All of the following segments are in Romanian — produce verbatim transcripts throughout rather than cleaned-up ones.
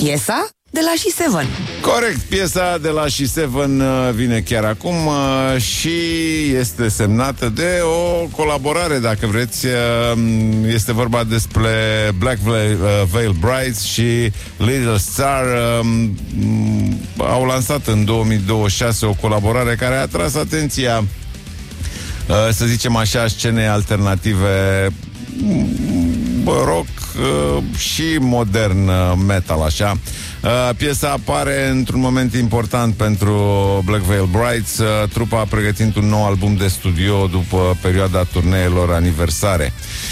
Piesa de la She Seven. Corect, piesa de la She Seven vine chiar acum și este semnată de o colaborare, dacă vreți. Este vorba despre Black Veil Brides și Little Star. Au lansat în două mii douăzeci și șase o colaborare care a atras atenția, să zicem așa, scenei alternative rock și modern metal, așa. Piesa apare într-un moment important pentru Black Veil Brides, trupa pregătind un nou album de studio după perioada turneelor aniversare.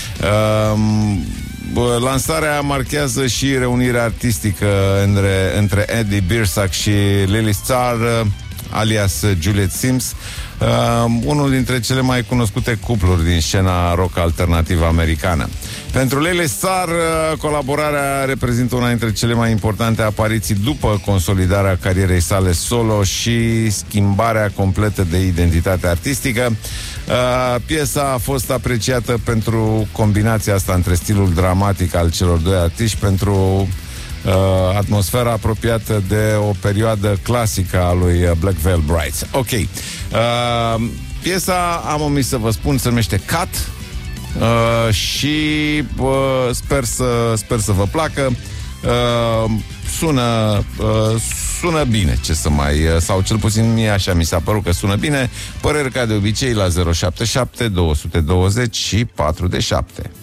Lansarea marchează și reunirea artistică între, între Eddie Birsack și Lily Star, alias Juliet Sims, uh, unul dintre cele mai cunoscute cupluri din scena rock alternativă americană. Pentru Lily Star, uh, colaborarea reprezintă una dintre cele mai importante apariții după consolidarea carierei sale solo și schimbarea completă de identitate artistică. Uh, piesa a fost apreciată pentru combinația asta între stilul dramatic al celor doi artiști, pentru Uh, atmosfera apropiată de o perioadă clasică a lui Black Veil Brides. Ok. Uh, piesa, am omis să vă spun, se numește Cut uh, și uh, sper, să, sper să vă placă. Uh, sună, uh, sună bine, ce să mai... Uh, sau cel puțin mie așa mi s-a părut că sună bine. Păreri ca de obicei la zero șapte șapte, două doi zero și patru de șapte.